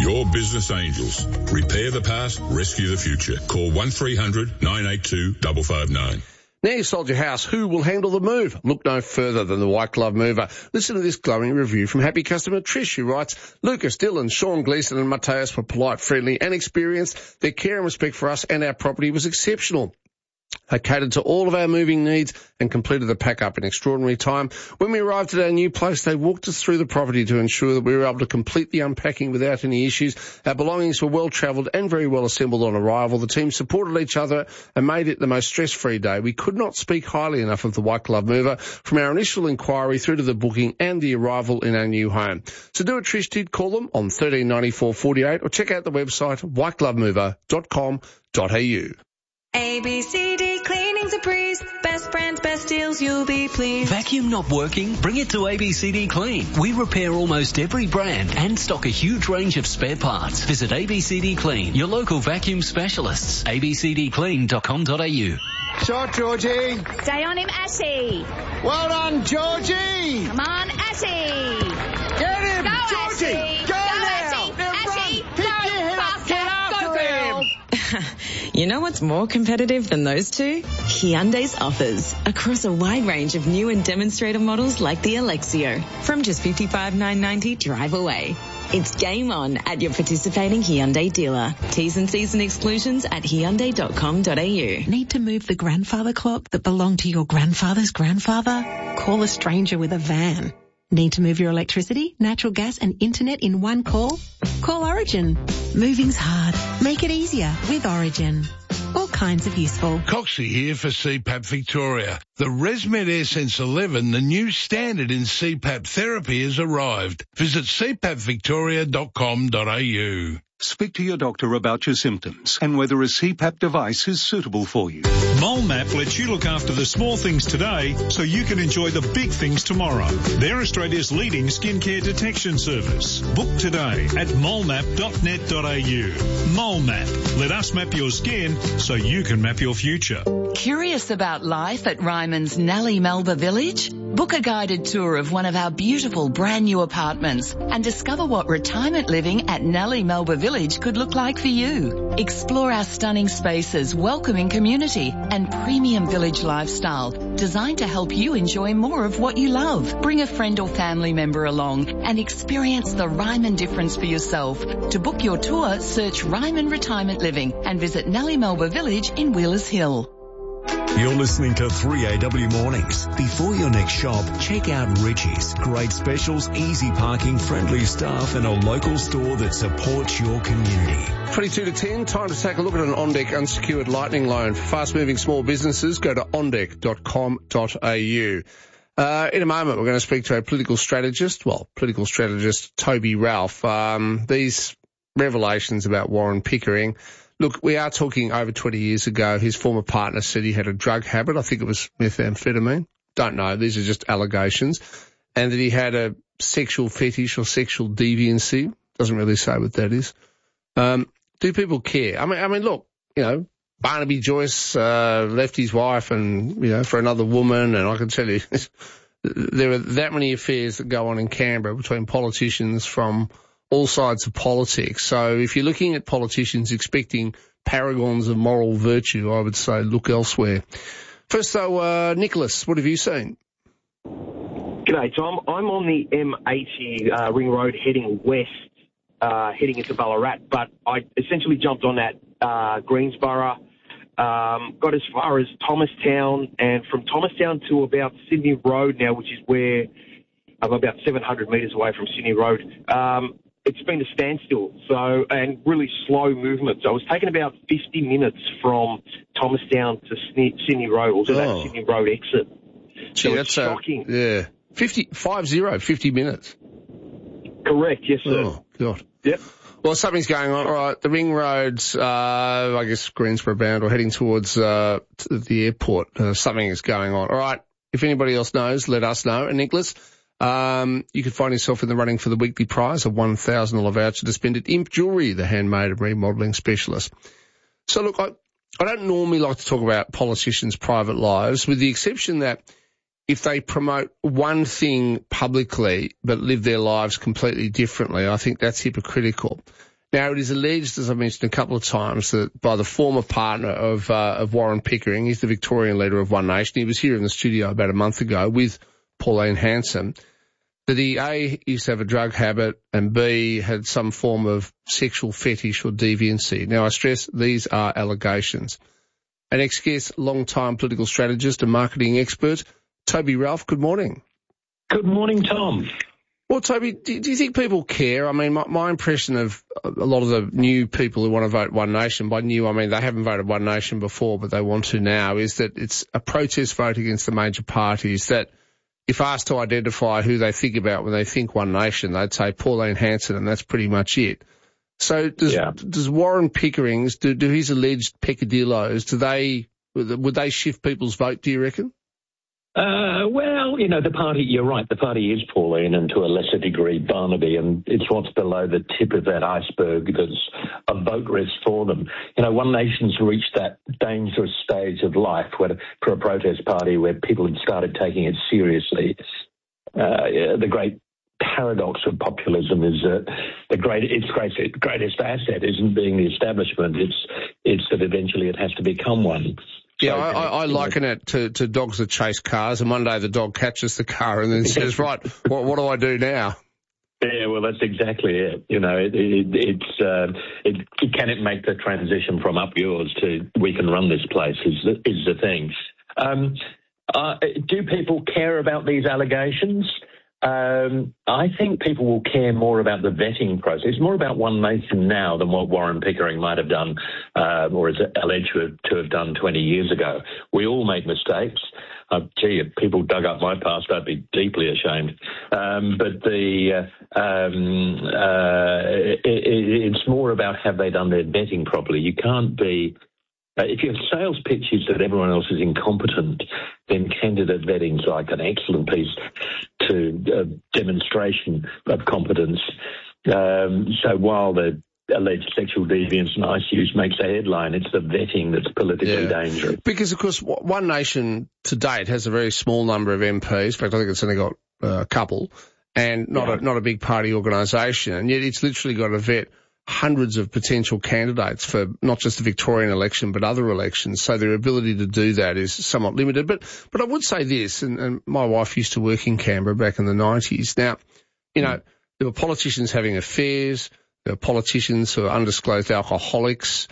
Your Business Angels. Repair the past, rescue the future. Call 1300 982 559. Now you've sold your house, who will handle the move? Look no further than the White Glove Mover. Listen to this glowing review from happy customer Trish, who writes, Lucas, Dylan, Sean Gleeson and Mateus were polite, friendly and experienced. Their care and respect for us and our property was exceptional. They catered to all of our moving needs and completed the pack-up in extraordinary time. When we arrived at our new place, they walked us through the property to ensure that we were able to complete the unpacking without any issues. Our belongings were well-travelled and very well assembled on arrival. The team supported each other and made it the most stress-free day. We could not speak highly enough of the White Glove Mover, from our initial inquiry through to the booking and the arrival in our new home. So do what Trish did, call them on 139448 or check out the website whiteglovemover.com.au. ABCD Cleaning's a breeze. Best brands, best deals, you'll be pleased. Vacuum not working? Bring it to ABCD Clean. We repair almost every brand and stock a huge range of spare parts. Visit ABCD Clean, your local vacuum specialists. abcdclean.com.au. Shot, Georgie. Stay on him, Ashy. Well done, Georgie. Come on, Ashy. Get him, Go, Georgie. Ashy. Go now. Ashy. Now Ashy. run. Pick Go your head up. faster. Get after Go, him. girl. You know what's more competitive than those two? Hyundai's offers across a wide range of new and demonstrator models like the Alexio. From just $55,990 drive away. It's game on at your participating Hyundai dealer. T's and C's and exclusions at Hyundai.com.au. Need to move the grandfather clock that belonged to your grandfather's grandfather? Call a stranger with a van. Need to move your electricity, natural gas and internet in one call? Call Origin. Moving's hard. Make it easier with Origin. All kinds of useful. Coxie here for CPAP Victoria. The ResMed AirSense 11, the new standard in CPAP therapy, has arrived. Visit cpapvictoria.com.au. Speak to your doctor about your symptoms and whether a CPAP device is suitable for you. MoleMap lets you look after the small things today so you can enjoy the big things tomorrow. They're Australia's leading skincare detection service. Book today at molemap.net.au. MoleMap. Let us map your skin so you can map your future. Curious about life at Ryman's Nellie Melba Village? Book a guided tour of one of our beautiful brand new apartments and discover what retirement living at Nellie Melba Village could look like for you. Explore our stunning spaces, welcoming community and premium village lifestyle designed to help you enjoy more of what you love. Bring a friend or family member along and experience the Ryman difference for yourself. To book your tour, search Ryman Retirement Living and visit Nellie Melba Village in Wheelers Hill. You're listening to 3AW Mornings. Before your next shop, check out Richie's. Great specials, easy parking, friendly staff and a local store that supports your community. 22 to 10, time to take a look at an OnDeck unsecured lightning loan for fast-moving small businesses. Go to ondeck.com.au. In a moment, we're going to speak to a political strategist Toby Ralph. These revelations about Warren Pickering. Look, we are talking over 20 years ago. His former partner said he had a drug habit. I think it was methamphetamine. Don't know. These are just allegations. And that he had a sexual fetish or sexual deviancy. Doesn't really say what that is. Do people care? I mean, look, Barnaby Joyce left his wife and, for another woman. And I can tell you, there are that many affairs that go on in Canberra between politicians from all sides of politics. So if you're looking at politicians expecting paragons of moral virtue, I would say look elsewhere. First though, Nicholas, what have you seen? G'day, Tom. I'm on the M80 Ring Road heading west, heading into Ballarat, but I essentially jumped on that Greensborough, got as far as Thomastown, and from Thomastown to about Sydney Road now, which is where I'm about 700 metres away from Sydney Road. It's been a standstill, and really slow movement. So I was taking about 50 minutes from Thomastown to Sydney Road, or to that Sydney Road exit. Gee, so that's it's shocking. 50 minutes. Correct, yes, sir. Oh, God. Yep. Well, something's going on. All right, the ring roads, I guess Greensborough bound or heading towards the airport. Something is going on. All right, if anybody else knows, let us know. And Nicholas, you could find yourself in the running for the weekly prize, a $1,000 voucher to spend at Imp Jewellery, the handmade and remodelling specialist. So look, I don't normally like to talk about politicians' private lives, with the exception that if they promote one thing publicly but live their lives completely differently, I think that's hypocritical. Now, it is alleged, as I mentioned a couple of times, that by the former partner of Warren Pickering, he's the Victorian leader of One Nation. He was here in the studio about a month ago with Pauline Hanson, that he, A, used to have a drug habit, and B, had some form of sexual fetish or deviancy. Now, I stress these are allegations. An ex-guest, long-time political strategist and marketing expert, Toby Ralph, good morning. Good morning, Tom. Well, Toby, do you think people care? I mean, my impression of a lot of the new people who want to vote One Nation, by new I mean they haven't voted One Nation before, but they want to now, is that it's a protest vote against the major parties, that if asked to identify who they think about when they think One Nation, they'd say Pauline Hanson, and that's pretty much it. So does Warren Pickering's, do his alleged peccadillos, would they shift people's vote, do you reckon? Well, the party, you're right, the party is Pauline and to a lesser degree Barnaby, and it's what's below the tip of that iceberg that's a vote risk for them. One Nation's reached that dangerous stage of life for a protest party where people had started taking it seriously. The great paradox of populism is that its greatest asset isn't being the establishment, it's that eventually it has to become one. Yeah, I liken it to dogs that chase cars, and one day the dog catches the car and then says, right, what do I do now? Yeah, well, that's exactly it. Can it make the transition from up yours to we can run this place is the thing. Do people care about these allegations? I think people will care more about the vetting process. It's more about One Nation now than what Warren Pickering might have done, or is alleged to have done 20 years ago. We all make mistakes. If people dug up my past, I'd be deeply ashamed. But it's more about have they done their vetting properly. You can't be... if your sales pitch is that everyone else is incompetent, then candidate vetting's like an excellent piece to demonstration of competence. So while the alleged sexual deviance and ice use makes a headline, it's the vetting that's politically dangerous. Because, of course, One Nation to date has a very small number of MPs. In fact, I think it's only got a couple, and not a big party organisation, and yet it's literally got to vet hundreds of potential candidates for not just the Victorian election, but other elections. So their ability to do that is somewhat limited. But I would say this, and my wife used to work in Canberra back in the 90s. Now, there were politicians having affairs. There were politicians who are undisclosed alcoholics.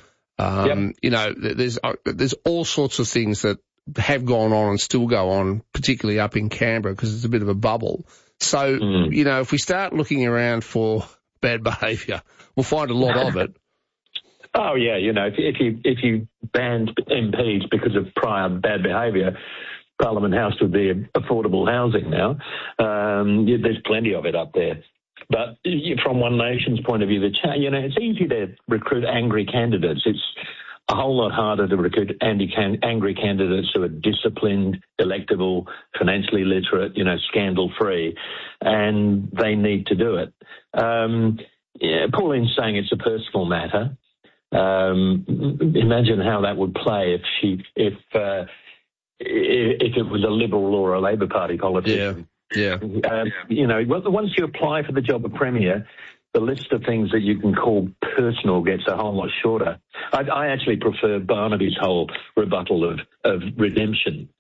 There's all sorts of things that have gone on and still go on, particularly up in Canberra, because it's a bit of a bubble. So, if we start looking around for bad behaviour, we'll find a lot of it. Oh, yeah, if you banned MPs because of prior bad behaviour, Parliament House would be affordable housing now. There's plenty of it up there. But from One Nation's point of view, it's easy to recruit angry candidates. It's a whole lot harder to recruit angry candidates who are disciplined, electable, financially literate, scandal-free, and they need to do it. Pauline's saying it's a personal matter. Imagine how that would play if it was a Liberal or a Labor Party politician. Once you apply for the job of Premier, the list of things that you can call personal gets a whole lot shorter. I actually prefer Barnaby's whole rebuttal of redemption.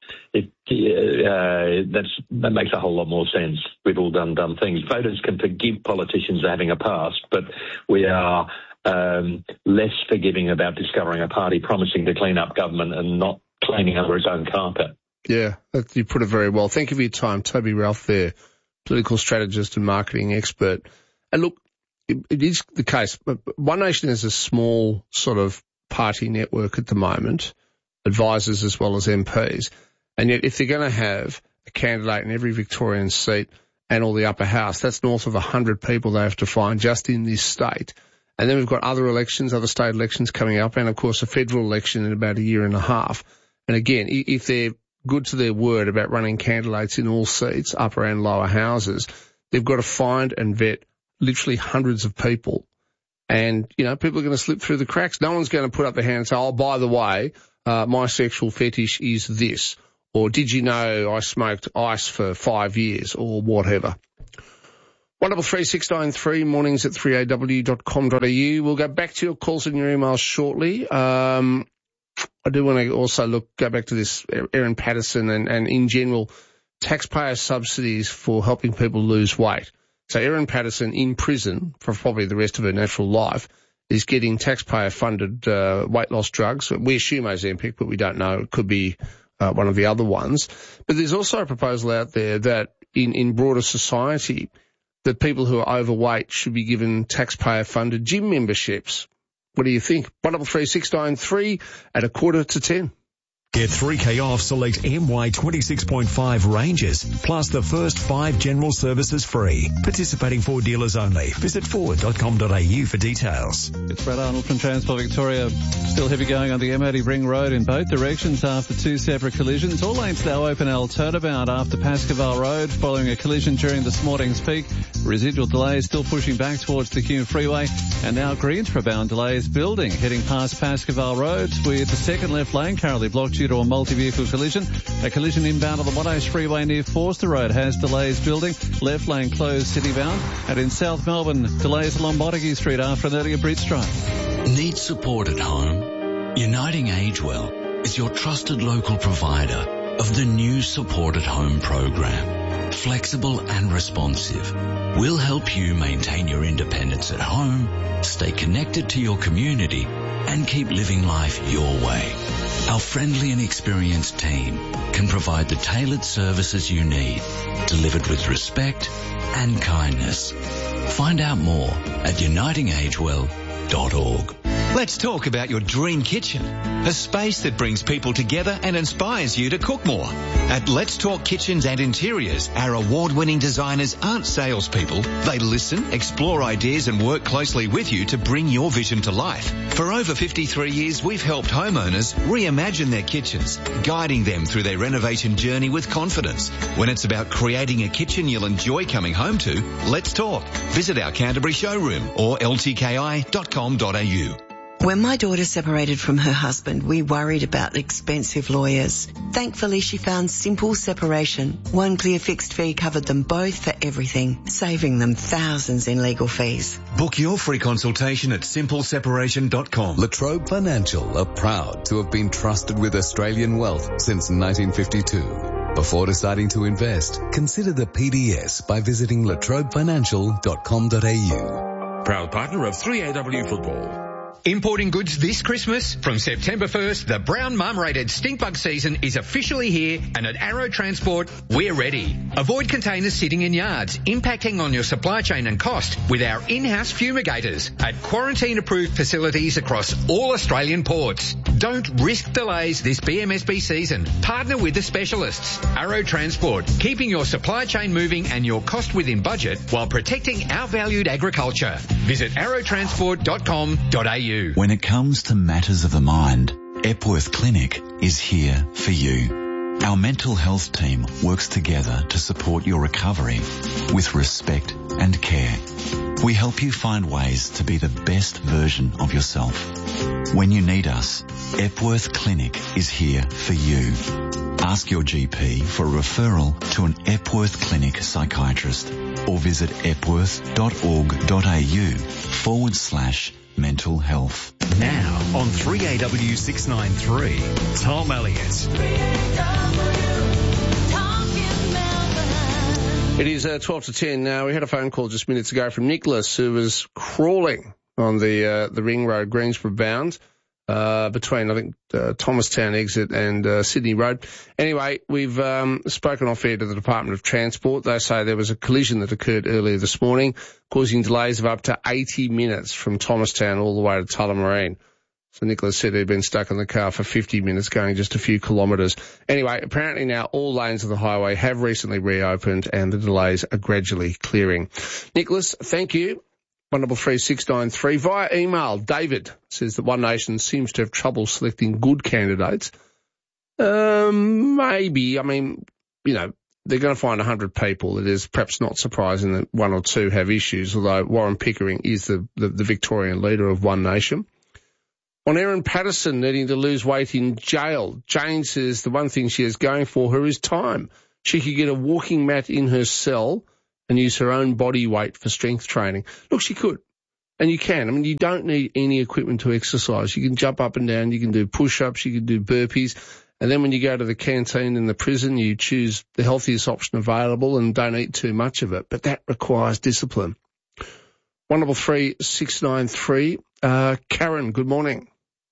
That makes a whole lot more sense. We've all done dumb things. Voters can forgive politicians having a past, but we are less forgiving about discovering a party promising to clean up government and not cleaning under its own carpet. Yeah, you put it very well. Thank you for your time. Toby Ralph there, political strategist and marketing expert. And look, it is the case. One Nation is a small sort of party network at the moment, advisors as well as MPs. And yet if they're going to have a candidate in every Victorian seat and all the upper house, that's north of 100 people they have to find just in this state. And then we've got other elections, other state elections coming up, and, of course, a federal election in about a year and a half. And, again, if they're good to their word about running candidates in all seats, upper and lower houses, they've got to find and vet literally hundreds of people. And, people are going to slip through the cracks. No one's going to put up their hand and say, oh, by the way, my sexual fetish is this. Or did you know I smoked ice for 5 years or whatever. 133693, mornings at 3aw.com.au. We'll go back to your calls and your emails shortly. I do want to also go back to this Erin Patterson and in general, taxpayer subsidies for helping people lose weight. So Erin Patterson in prison for probably the rest of her natural life is getting taxpayer-funded weight loss drugs. We assume Ozempic, but we don't know. It could be one of the other ones. But there's also a proposal out there that in broader society, that people who are overweight should be given taxpayer-funded gym memberships. What do you think? 133693 at 9:45. Get 3K off select MY 26.5 ranges, plus the first 5 general services free. Participating Ford dealers only. Visit Ford.com.au for details. It's Brad Arnold from Transport Victoria. Still heavy going on the M80 Ring Road in both directions after 2 separate collisions. All lanes now open L turnabout after Pascoval Road following a collision during this morning's peak. Residual delays still pushing back towards the Hume Freeway, and now Greensboro bound delays building heading past Pascoval Road with the second left lane currently blocked due to a multi-vehicle collision. A collision inbound on the Monash Freeway near Forster Road has delays building. Left lane closed city bound. And in South Melbourne, delays along Montague Street after an earlier bridge strike. Need support at home? Uniting Agewell is your trusted local provider of the new Support at Home program. Flexible and responsive. We'll help you maintain your independence at home, stay connected to your community, and keep living life your way. Our friendly and experienced team can provide the tailored services you need, delivered with respect and kindness. Find out more at unitingagewell.org. Let's talk about your dream kitchen, a space that brings people together and inspires you to cook more. At Let's Talk Kitchens and Interiors, our award-winning designers aren't salespeople. They listen, explore ideas and work closely with you to bring your vision to life. For over 53 years, we've helped homeowners reimagine their kitchens, guiding them through their renovation journey with confidence. When it's about creating a kitchen you'll enjoy coming home to, let's talk. Visit our Canterbury showroom or ltki.com.au. When my daughter separated from her husband, we worried about expensive lawyers. Thankfully, she found Simple Separation. One clear fixed fee covered them both for everything, saving them thousands in legal fees. Book your free consultation at simpleseparation.com. La Trobe Financial are proud to have been trusted with Australian wealth since 1952. Before deciding to invest, consider the PDS by visiting latrobefinancial.com.au. Proud partner of 3AW Football. Importing goods this Christmas? From September 1st, the brown mum-rated stinkbug season is officially here, and at Arrow Transport, we're ready. Avoid containers sitting in yards, impacting on your supply chain and cost with our in-house fumigators at quarantine-approved facilities across all Australian ports. Don't risk delays this BMSB season. Partner with the specialists. Arrow Transport, keeping your supply chain moving and your cost within budget while protecting our valued agriculture. Visit arrowtransport.com.au. When it comes to matters of the mind, Epworth Clinic is here for you. Our mental health team works together to support your recovery with respect and care. We help you find ways to be the best version of yourself. When you need us, Epworth Clinic is here for you. Ask your GP for a referral to an Epworth Clinic psychiatrist or visit epworth.org.au/mental health. Now on 3AW 693, Tom Elliott. It is 12 to 10 now. We had a phone call just minutes ago from Nicholas, who was crawling on the Ring Road, Greensboro bound, between, I think, Thomastown exit and Sydney Road. Anyway, we've spoken off air to the Department of Transport. They say there was a collision that occurred earlier this morning, causing delays of up to 80 minutes from Thomastown all the way to Tullamarine. So Nicholas said he'd been stuck in the car for 50 minutes, going just a few kilometres. Anyway, apparently now all lanes of the highway have recently reopened and the delays are gradually clearing. Nicholas, thank you. 133693. Via email, David says that One Nation seems to have trouble selecting good candidates. Maybe. I mean, you know, they're going to find 100 people. It is perhaps not surprising that one or two have issues, although Warren Pickering is the Victorian leader of One Nation. On Erin Patterson needing to lose weight in jail, Jane says the one thing she has going for her is time. She could get a walking mat in her cell and use her own body weight for strength training. Look, she could. And you can. I mean, you don't need any equipment to exercise. You can jump up and down. You can do push-ups. You can do burpees. And then when you go to the canteen in the prison, you choose the healthiest option available and don't eat too much of it. But that requires discipline. 133-693. Karen, good morning.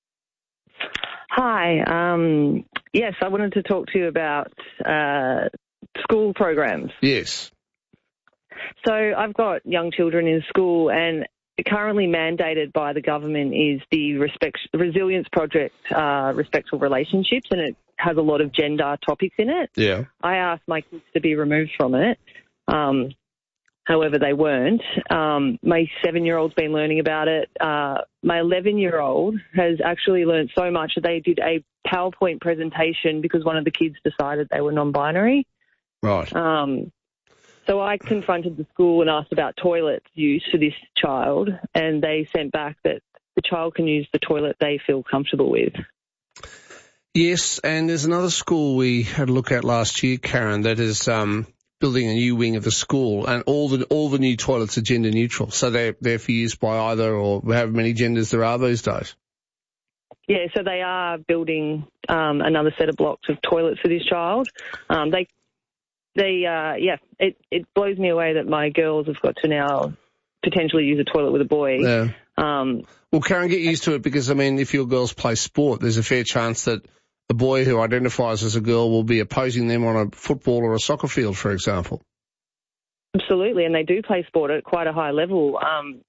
Hi. Yes, I wanted to talk to you about school programs. Yes. So I've got young children in school, and currently mandated by the government is the Resilience Project, Respectful Relationships, and it has a lot of gender topics in it. Yeah. I asked my kids to be removed from it. However, they weren't. My 7-year-old's been learning about it. My 11-year-old has actually learned so much that they did a PowerPoint presentation because one of the kids decided they were non-binary. Right. So I confronted the school and asked about toilet use for this child, and they sent back that the child can use the toilet they feel comfortable with. Yes, and there's another school we had a look at last year, Karen, that is building a new wing of the school, and all the new toilets are gender neutral, so they're for use by either or however many genders there are these days. Yeah, so they are building another set of blocks of toilets for this child. It blows me away that my girls have got to now potentially use a toilet with a boy. Yeah. Well, Karen, get used to it because, I mean, if your girls play sport, there's a fair chance that a boy who identifies as a girl will be opposing them on a football or a soccer field, for example. Absolutely, and they do play sport at quite a high level.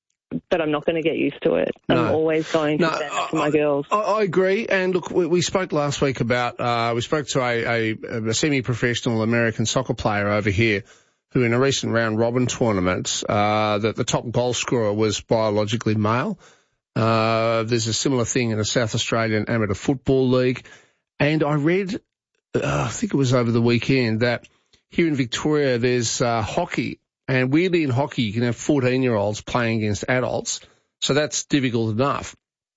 But I'm not going to get used to it. No. I'm always going to stand up for my girls. I agree. And look, we spoke last week about, we spoke to a semi-professional American soccer player over here who in a recent round robin tournament, that the top goal scorer was biologically male. There's a similar thing in a South Australian amateur football league. And I read, I think it was over the weekend, that here in Victoria there's hockey. And weirdly in hockey, you can have 14-year-olds playing against adults, so that's difficult enough.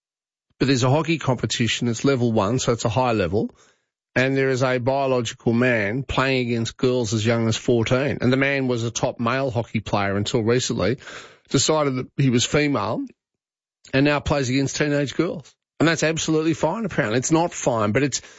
But there's a hockey competition, it's level 1, so it's a high level, and there is a biological man playing against girls as young as 14. And the man was a top male hockey player until recently, decided that he was female, and now plays against teenage girls. And that's absolutely fine, apparently. It's not fine, but it's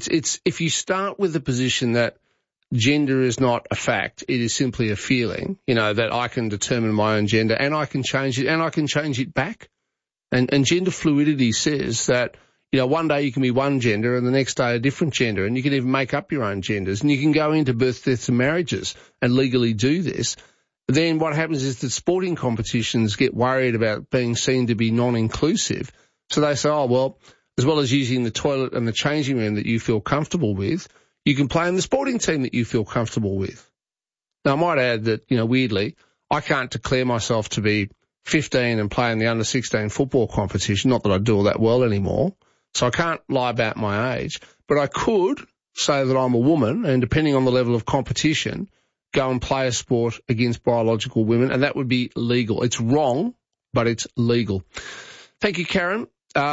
if you start with the position that gender is not a fact, it is simply a feeling, that I can determine my own gender and I can change it and I can change it back. And gender fluidity says that, one day you can be one gender and the next day a different gender, and you can even make up your own genders, and you can go into birth, deaths and marriages and legally do this. Then what happens is that sporting competitions get worried about being seen to be non-inclusive. So they say, oh, well, as well as using the toilet and the changing room that you feel comfortable with, you can play in the sporting team that you feel comfortable with. Now, I might add that, weirdly, I can't declare myself to be 15 and play in the under-16 football competition, not that I do all that well anymore, so I can't lie about my age, but I could say that I'm a woman and, depending on the level of competition, go and play a sport against biological women, and that would be legal. It's wrong, but it's legal. Thank you, Karen.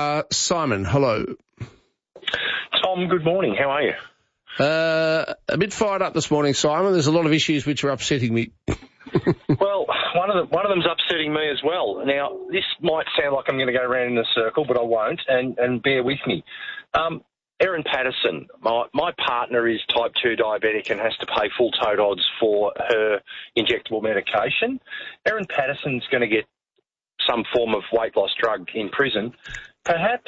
Simon, hello. Tom, good morning. How are you? A bit fired up this morning, Simon. There's a lot of issues which are upsetting me. Well, one of them's upsetting me as well. Now, this might sound like I'm going to go around in a circle, but I won't, and bear with me. Erin Patterson, my partner is type 2 diabetic and has to pay full tote odds for her injectable medication. Erin Patterson's going to get some form of weight loss drug in prison. Perhaps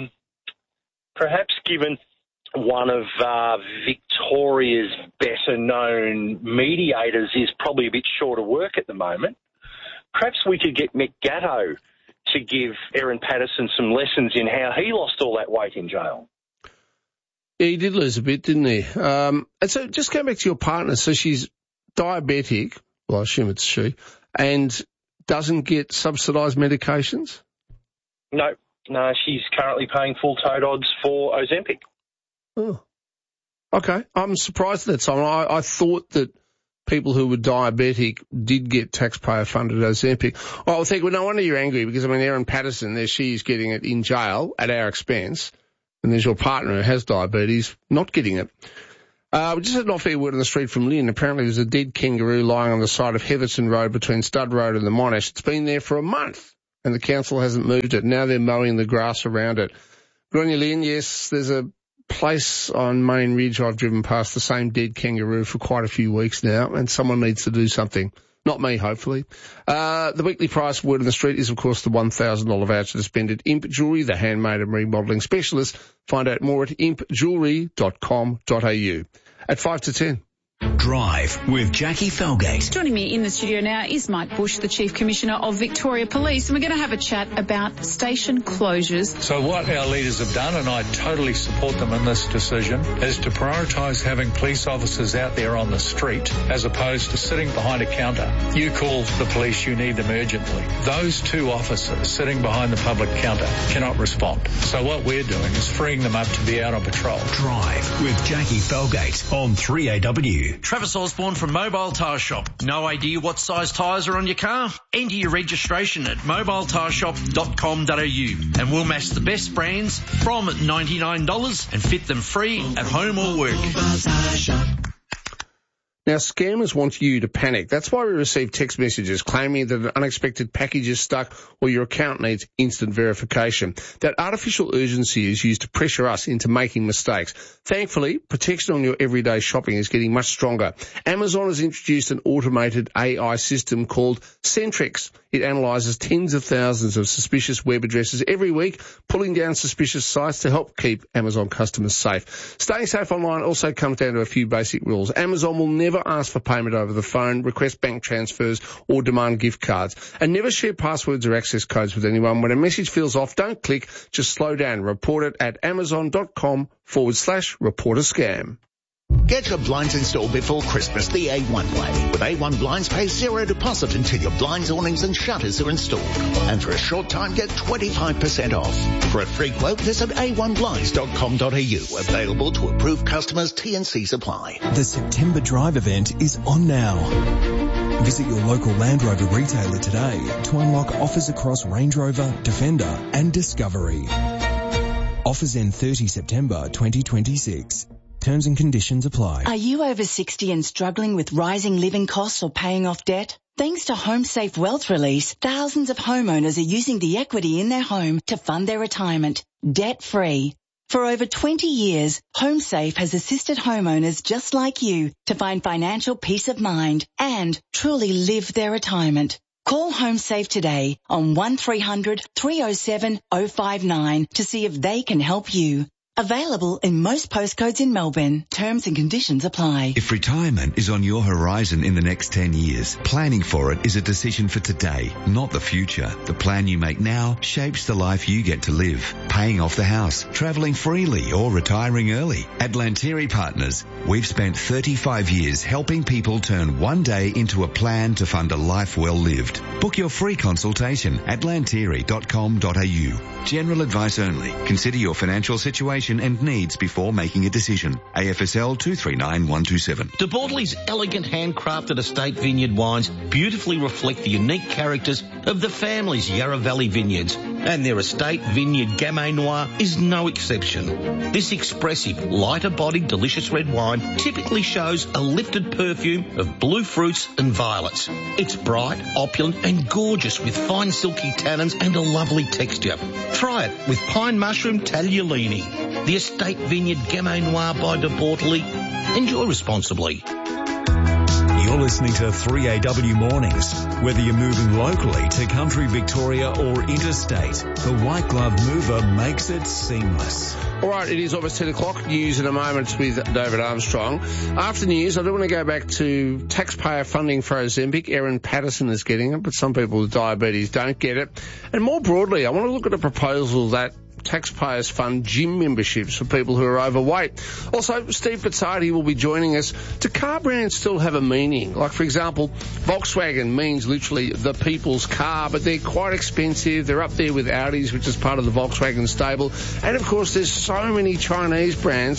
given one of Victoria's better-known mediators is probably a bit short of work at the moment, perhaps we could get Mick Gatto to give Erin Patterson some lessons in how he lost all that weight in jail. Yeah, he did lose a bit, didn't he? And so just going back to your partner, so she's diabetic, well, I assume it's she, and doesn't get subsidised medications? No, she's currently paying full tote odds for Ozempic. Oh, okay. I'm surprised at that, Simon. I thought that people who were diabetic did get taxpayer-funded Ozempic. Oh, I think, well, no wonder you're angry because, Erin Patterson, there she is getting it in jail at our expense, and there's your partner who has diabetes not getting it. We just had an off-air word on the street from Lynn. Apparently there's a dead kangaroo lying on the side of Heatherton Road between Stud Road and the Monash. It's been there for a month, and the council hasn't moved it. Now they're mowing the grass around it. Good on you, Lynn. Yes, there's a place on Main Ridge I've driven past the same dead kangaroo for quite a few weeks now, and someone needs to do something. Not me, hopefully. The weekly price word on the street is, of course, the $1,000 voucher to spend at Imp Jewellery, the handmade and remodelling specialist. Find out more at impjewellery.com.au. At 5 to 10. Drive with Jackie Felgate. Joining me in the studio now is Mike Bush, the Chief Commissioner of Victoria Police, and we're going to have a chat about station closures. So what our leaders have done, and I totally support them in this decision, is to prioritise having police officers out there on the street as opposed to sitting behind a counter. You call the police, you need them urgently. Those two officers sitting behind the public counter cannot respond. So what we're doing is freeing them up to be out on patrol. Drive with Jackie Felgate on 3AW. Travis Osborne from Mobile Tyre Shop. No idea what size tyres are on your car? Enter your registration at mobiletireshop.com.au and we'll match the best brands from $99 and fit them free at home or work. Now, scammers want you to panic. That's why we receive text messages claiming that an unexpected package is stuck or your account needs instant verification. That artificial urgency is used to pressure us into making mistakes. Thankfully, protection on your everyday shopping is getting much stronger. Amazon has introduced an automated AI system called Centrix. It analyses tens of thousands of suspicious web addresses every week, pulling down suspicious sites to help keep Amazon customers safe. Staying safe online also comes down to a few basic rules. Amazon will never ask for payment over the phone, request bank transfers, or demand gift cards. And never share passwords or access codes with anyone. When a message feels off, don't click, just slow down. Report it at amazon.com/report a scam. Get your blinds installed before Christmas the A1 way. With A1 Blinds, pay zero deposit until your blinds, awnings and shutters are installed. And for a short time, get 25% off. For a free quote, visit a1blinds.com.au. Available to approved customers, T&Cs apply. The September Drive event is on now. Visit your local Land Rover retailer today to unlock offers across Range Rover, Defender and Discovery. Offers end 30 September 2026. Terms and conditions apply. Are you over 60 and struggling with rising living costs or paying off debt? Thanks to HomeSafe Wealth Release, thousands of homeowners are using the equity in their home to fund their retirement, debt-free. For over 20 years, HomeSafe has assisted homeowners just like you to find financial peace of mind and truly live their retirement. Call HomeSafe today on 1300 307 059 to see if they can help you. Available in most postcodes in Melbourne. Terms and conditions apply. If retirement is on your horizon in the next 10 years, planning for it is a decision for today, not the future. The plan you make now shapes the life you get to live. Paying off the house, travelling freely or retiring early. At Lantieri Partners, we've spent 35 years helping people turn one day into a plan to fund a life well lived. Book your free consultation at lantieri.com.au. General advice only. Consider your financial situation and needs before making a decision. AFSL 239127. De Bortoli's elegant handcrafted estate vineyard wines beautifully reflect the unique characters of the family's Yarra Valley vineyards, and their estate vineyard Gamay Noir is no exception. This expressive, lighter-bodied, delicious red wine typically shows a lifted perfume of blue fruits and violets. It's bright, opulent and gorgeous with fine silky tannins and a lovely texture. Try it with pine mushroom tagliolini. The estate vineyard Gamay Noir by De Bortoli. Enjoy responsibly. You're listening to 3AW Mornings. Whether you're moving locally to country Victoria or interstate, the White Glove Mover makes it seamless. All right, it is almost 10 o'clock. News in a moment with David Armstrong. After news, I do want to go back to taxpayer funding for Ozempic. Erin Patterson is getting it, but some people with diabetes don't get it. And more broadly, I want to look at a proposal that taxpayers fund gym memberships for people who are overweight. Also, Steve Pizzardi will be joining us. Do car brands still have a meaning? Like, for example, Volkswagen means literally the people's car, but they're quite expensive. They're up there with Audis, which is part of the Volkswagen stable. And, of course, there's so many Chinese brands.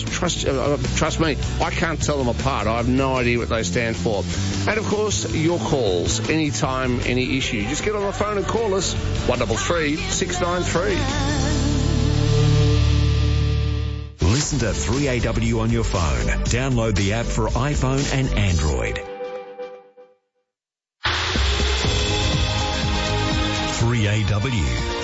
Trust me, I can't tell them apart. I have no idea what they stand for. And, of course, your calls. Anytime, any issue. Just get on the phone and call us. 133 693. Listen to 3AW on your phone. Download the app for iPhone and Android. 3AW.